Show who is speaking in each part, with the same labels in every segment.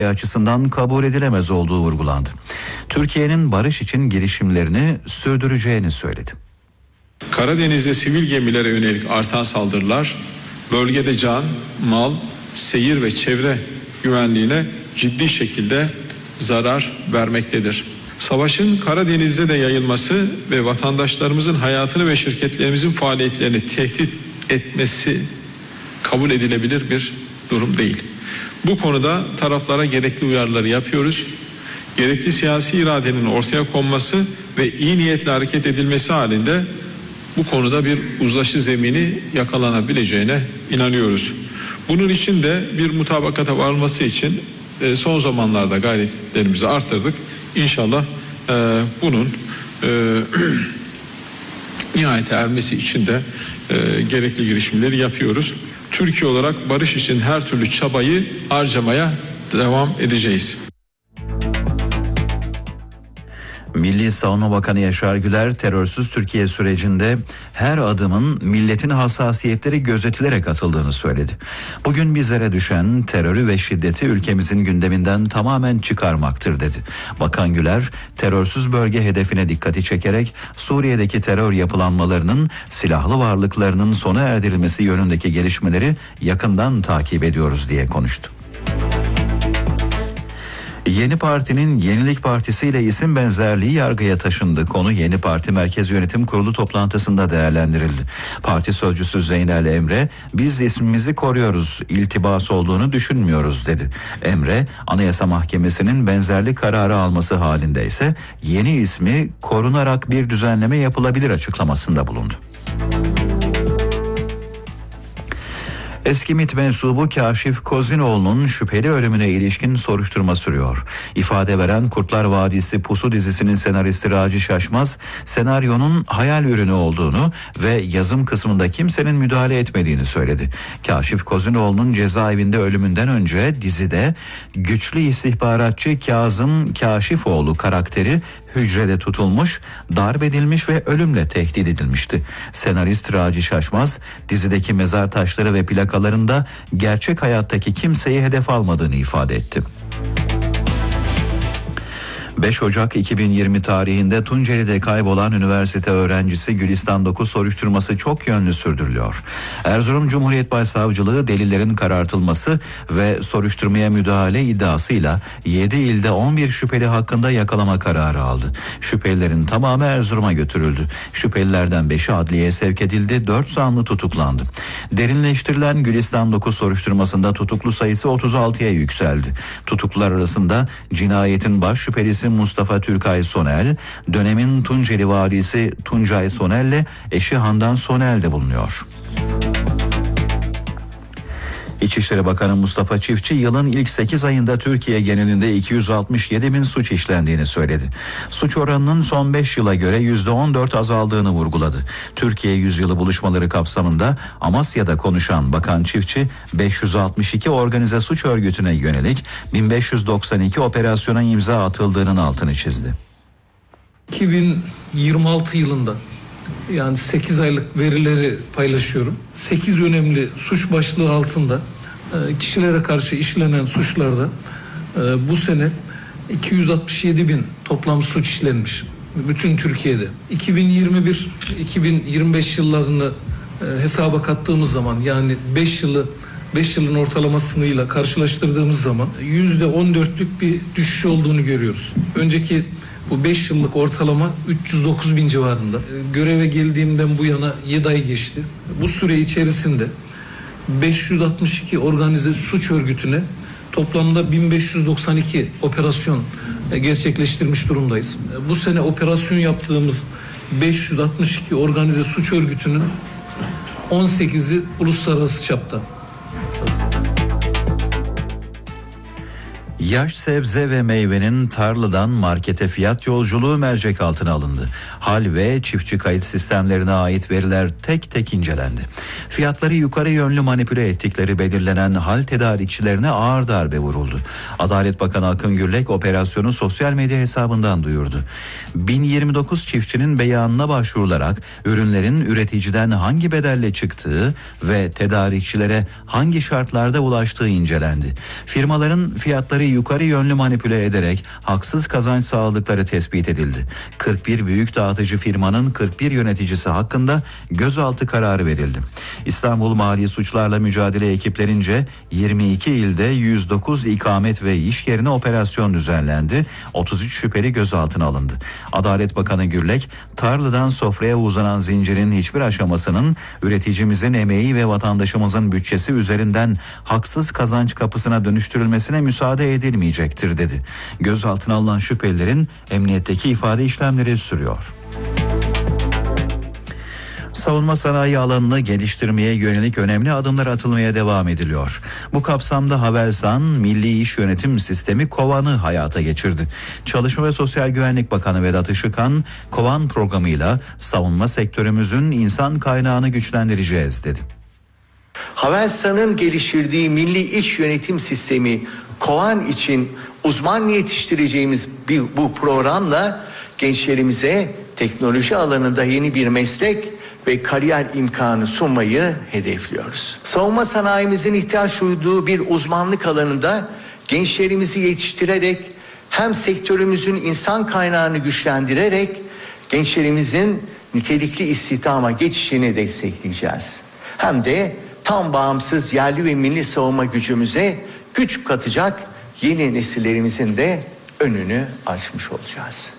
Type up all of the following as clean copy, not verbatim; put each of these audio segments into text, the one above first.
Speaker 1: açısından kabul edilemez olduğu vurgulandı. Türkiye'nin barış için girişimlerini sürdüreceğini söyledi.
Speaker 2: Karadeniz'de sivil gemilere yönelik artan saldırılar bölgede can, mal, seyir ve çevre güvenliğine ciddi şekilde zarar vermektedir. Savaşın Karadeniz'de de yayılması ve vatandaşlarımızın hayatını ve şirketlerimizin faaliyetlerini tehdit etmesi kabul edilebilir bir durum değil. Bu konuda taraflara gerekli uyarıları yapıyoruz. Gerekli siyasi iradenin ortaya konması ve iyi niyetle hareket edilmesi halinde bu konuda bir uzlaşı zemini yakalanabileceğine inanıyoruz. Bunun için de bir mutabakata varılması için son zamanlarda gayretlerimizi arttırdık. İnşallah bunun nihayete ermesi için de gerekli girişimleri yapıyoruz. Türkiye olarak barış için her türlü çabayı harcamaya devam edeceğiz.
Speaker 1: Milli Savunma Bakanı Yaşar Güler, terörsüz Türkiye sürecinde her adımın milletin hassasiyetleri gözetilerek atıldığını söyledi. Bugün bizlere düşen terörü ve şiddeti ülkemizin gündeminden tamamen çıkarmaktır dedi. Bakan Güler, terörsüz bölge hedefine dikkati çekerek Suriye'deki terör yapılanmalarının, silahlı varlıklarının sona erdirilmesi yönündeki gelişmeleri yakından takip ediyoruz diye konuştu. Yeni Parti'nin Yenilik Partisi ile isim benzerliği yargıya taşındı. Konu Yeni Parti Merkez Yönetim Kurulu toplantısında değerlendirildi. Parti sözcüsü Zeynel Emre, biz ismimizi koruyoruz, iltibas olduğunu düşünmüyoruz dedi. Emre, Anayasa Mahkemesi'nin benzerlik kararı alması halinde ise yeni ismi korunarak bir düzenleme yapılabilir açıklamasında bulundu. Eski MİT mensubu Kaşif Kozinoğlu'nun şüpheli ölümüne ilişkin soruşturma sürüyor. İfade veren Kurtlar Vadisi Pusu dizisinin senaristi Raci Şaşmaz, senaryonun hayal ürünü olduğunu ve yazım kısmında kimsenin müdahale etmediğini söyledi. Kaşif Kozinoğlu'nun cezaevinde ölümünden önce dizide güçlü istihbaratçı Kazım Kaşifoğlu karakteri hücrede tutulmuş, darp edilmiş ve ölümle tehdit edilmişti. Senarist Raci Şaşmaz, dizideki mezar taşları ve plakalarında gerçek hayattaki kimseyi hedef almadığını ifade etti. 5 Ocak 2020 tarihinde Tunceli'de kaybolan üniversite öğrencisi Gülistan Dokuz soruşturması çok yönlü sürdürülüyor. Erzurum Cumhuriyet Başsavcılığı delillerin karartılması ve soruşturmaya müdahale iddiasıyla 7 ilde 11 şüpheli hakkında yakalama kararı aldı. Şüphelilerin tamamı Erzurum'a götürüldü. Şüphelilerden 5'i adliyeye sevk edildi, 4 zanlı tutuklandı. Derinleştirilen Gülistan Dokuz soruşturmasında tutuklu sayısı 36'ya yükseldi. Tutuklular arasında cinayetin baş şüphelisi Mustafa Türkay Sonel, dönemin Tunceli valisi Tuncay Sonel ile eşi Handan Sonel de bulunuyor. İçişleri Bakanı Mustafa Çiftçi yılın ilk 8 ayında Türkiye genelinde 267 bin suç işlendiğini söyledi. Suç oranının son 5 yıla göre %14 azaldığını vurguladı. Türkiye Yüzyılı buluşmaları kapsamında Amasya'da konuşan Bakan Çiftçi, 562 organize suç örgütüne yönelik 1592 operasyona imza atıldığının altını çizdi.
Speaker 3: 2026 yılında yani 8 aylık verileri paylaşıyorum. 8 önemli suç başlığı altında kişilere karşı işlenen suçlarda bu sene 267 bin toplam suç işlenmiş. Bütün Türkiye'de. 2021-2025 yıllarını hesaba kattığımız zaman yani 5 yılın ortalamasıyla karşılaştırdığımız zaman %14'lük bir düşüş olduğunu görüyoruz. Önceki bu 5 yıllık ortalama 309 bin civarında. Göreve geldiğimden bu yana 7 ay geçti. Bu süre içerisinde 562 organize suç örgütüne toplamda 1592 operasyon gerçekleştirmiş durumdayız. Bu sene operasyon yaptığımız 562 organize suç örgütünün 18'i uluslararası çapta.
Speaker 1: Yaş sebze ve meyvenin tarladan markete fiyat yolculuğu mercek altına alındı. Hal ve çiftçi kayıt sistemlerine ait veriler tek tek incelendi. Fiyatları yukarı yönlü manipüle ettikleri belirlenen hal tedarikçilerine ağır darbe vuruldu. Adalet Bakanı Akın Gürlek operasyonu sosyal medya hesabından duyurdu. 1029 çiftçinin beyanına başvurularak ürünlerin üreticiden hangi bedelle çıktığı ve tedarikçilere hangi şartlarda ulaştığı incelendi. Firmaların fiyatları yukarı yönlü manipüle ederek haksız kazanç sağladıkları tespit edildi. 41 büyük dağıtıcı firmanın 41 yöneticisi hakkında gözaltı kararı verildi. İstanbul Mali Suçlarla Mücadele ekiplerince 22 ilde 109 ikamet ve iş yerine operasyon düzenlendi. 33 şüpheli gözaltına alındı. Adalet Bakanı Gürlek, tarladan sofraya uzanan zincirin hiçbir aşamasının üreticimizin emeği ve vatandaşımızın bütçesi üzerinden haksız kazanç kapısına dönüştürülmesine müsaade edilmeyecektir dedi. Gözaltına alınan şüphelilerin emniyetteki ifade işlemleri sürüyor. Savunma sanayi alanını geliştirmeye yönelik önemli adımlar atılmaya devam ediliyor. Bu kapsamda Havelsan Milli İş Yönetim Sistemi KOVAN'ı hayata geçirdi. Çalışma ve Sosyal Güvenlik Bakanı Vedat Işıkhan, KOVAN programıyla savunma sektörümüzün insan kaynağını güçlendireceğiz dedi.
Speaker 4: Havelsan'ın geliştirdiği Milli İş Yönetim Sistemi KOVAN için uzman yetiştireceğimiz bu programla gençlerimize teknoloji alanında yeni bir meslek ve kariyer imkanı sunmayı hedefliyoruz. Savunma sanayimizin ihtiyaç duyduğu bir uzmanlık alanında gençlerimizi yetiştirerek hem sektörümüzün insan kaynağını güçlendirerek gençlerimizin nitelikli istihdama geçişini destekleyeceğiz. Hem de tam bağımsız yerli ve milli savunma gücümüze güç katacak yeni nesillerimizin de önünü açmış olacağız.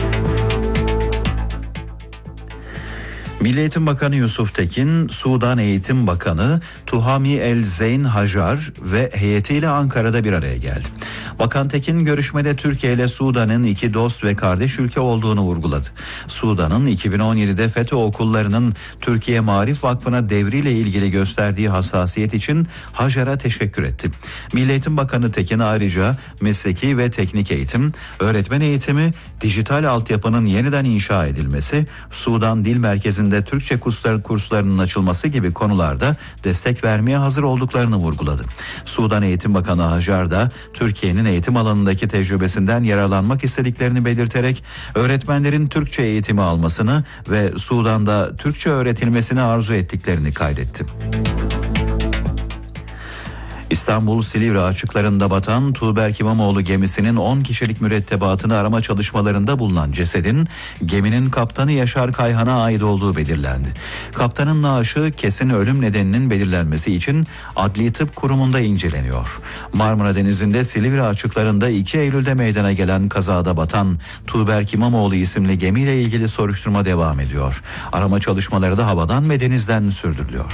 Speaker 1: Milli Eğitim Bakanı Yusuf Tekin, Sudan Eğitim Bakanı Tuhami El Zeyn Hajar ve heyetiyle Ankara'da bir araya geldi. Bakan Tekin görüşmede Türkiye ile Sudan'ın iki dost ve kardeş ülke olduğunu vurguladı. Sudan'ın 2017'de FETÖ okullarının Türkiye Maarif Vakfı'na devriyle ilgili gösterdiği hassasiyet için Hajar'a teşekkür etti. Milli Eğitim Bakanı Tekin ayrıca mesleki ve teknik eğitim, öğretmen eğitimi, dijital altyapının yeniden inşa edilmesi, Sudan Dil Merkezi'nde Türkçe kurslarının açılması gibi konularda destek vermeye hazır olduklarını vurguladı. Sudan Eğitim Bakanı Hajar da Türkiye'nin eğitim alanındaki tecrübesinden yararlanmak istediklerini belirterek öğretmenlerin Türkçe eğitimi almasını ve Sudan'da Türkçe öğretilmesini arzu ettiklerini kaydetti. İstanbul Silivri açıklarında batan Tuğberk İmamoğlu gemisinin 10 kişilik mürettebatını arama çalışmalarında bulunan cesedin geminin kaptanı Yaşar Kayhan'a ait olduğu belirlendi. Kaptanın naaşı kesin ölüm nedeninin belirlenmesi için Adli Tıp Kurumu'nda inceleniyor. Marmara Denizi'nde Silivri açıklarında 2 Eylül'de meydana gelen kazada batan Tuğberk İmamoğlu isimli gemiyle ilgili soruşturma devam ediyor. Arama çalışmaları da havadan ve denizden sürdürülüyor.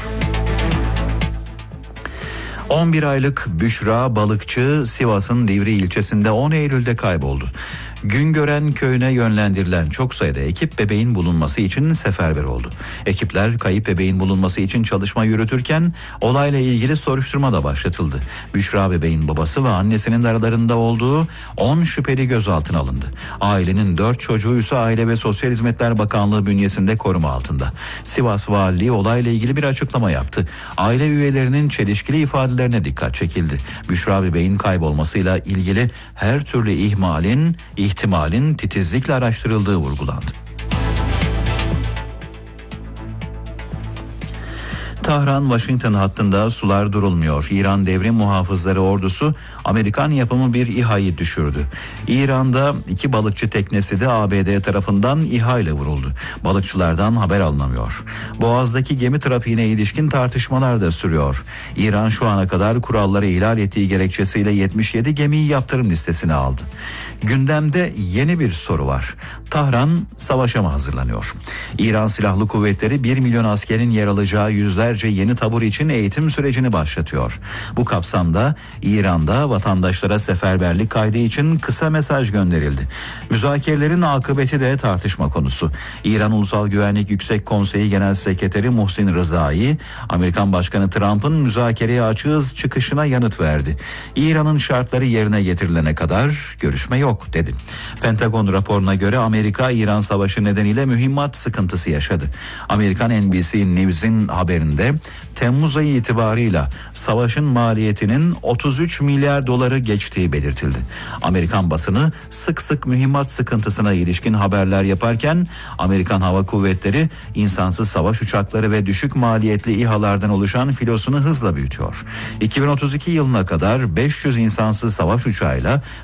Speaker 1: 11 aylık Büşra Balıkçı Sivas'ın Divri ilçesinde 10 Eylül'de kayboldu. Güngören köyüne yönlendirilen çok sayıda ekip bebeğin bulunması için seferber oldu. Ekipler kayıp bebeğin bulunması için çalışma yürütürken olayla ilgili soruşturma da başlatıldı. Büşra bebeğin babası ve annesinin aralarında olduğu 10 şüpheli gözaltına alındı. Ailenin 4 çocuğu ise Aile ve Sosyal Hizmetler Bakanlığı bünyesinde koruma altında. Sivas Valiliği olayla ilgili bir açıklama yaptı. Aile üyelerinin çelişkili ifadelerine dikkat çekildi. Büşra bebeğin kaybolmasıyla ilgili her türlü ihtimalin titizlikle araştırıldığı vurgulandı. Tahran-Washington hattında sular durulmuyor. İran Devrim Muhafızları Ordusu Amerikan yapımı bir İHA'yı düşürdü. İran'da 2 balıkçı teknesi de ABD tarafından İHA ile vuruldu. Balıkçılardan haber alınamıyor. Boğaz'daki gemi trafiğine ilişkin tartışmalar da sürüyor. İran şu ana kadar kuralları ihlal ettiği gerekçesiyle 77 gemiyi yaptırım listesine aldı. Gündemde yeni bir soru var. Tahran savaşa mı hazırlanıyor? İran Silahlı Kuvvetleri 1 milyon askerin yer alacağı yüzlerce yeni tabur için eğitim sürecini başlatıyor. Bu kapsamda İran'da vatandaşlara seferberlik kaydı için kısa mesaj gönderildi. Müzakerelerin akıbeti de tartışma konusu. İran Ulusal Güvenlik Yüksek Konseyi Genel Sekreteri Muhsin Rızai, Amerikan Başkanı Trump'ın müzakereye açığız çıkışına yanıt verdi. İran'ın şartları yerine getirilene kadar görüşme yok dedi. Pentagon raporuna göre Amerika İran savaşı nedeniyle mühimmat sıkıntısı yaşadı. Amerikan NBC News'in haberinde göre Temmuz ayı itibarıyla savaşın maliyetinin 33 milyar doları geçtiği belirtildi. Amerikan basını sık sık mühimmat sıkıntısına ilişkin haberler yaparken Amerikan Hava Kuvvetleri insansız savaş uçakları ve düşük maliyetli İHA'lardan oluşan filosunu hızla büyütüyor. 2032 yılına kadar 500 insansız savaş uçağıyla